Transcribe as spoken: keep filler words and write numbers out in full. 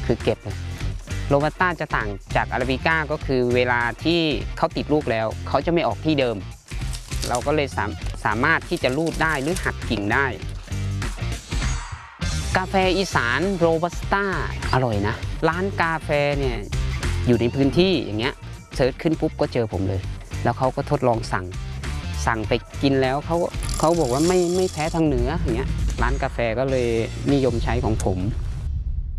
คือเก็บเลยโรบัสต้าจะต่างจากอาราบิก้าก็คือเวลาที่เขาติดลูกแล้วเขาจะไม่ออกที่เดิมเราก็เลยสามสามารถที่จะรูดได้หรือหักกิ่งได้กาแฟอีสานโรบัสต้าอร่อยนะร้านกาแฟเนี่ยอยู่ในพื้นที่อย่างเงี้ยเซิร์ชขึ้นปุ๊บก็เจอผมเลยแล้วเขาก็ทดลองสั่งสั่งไปกินแล้วเขาเขาบอกว่าไม่ไม่แพ้ทางเหนืออย่างเงี้ยร้านกาแฟก็เลยนิยมใช้ของผม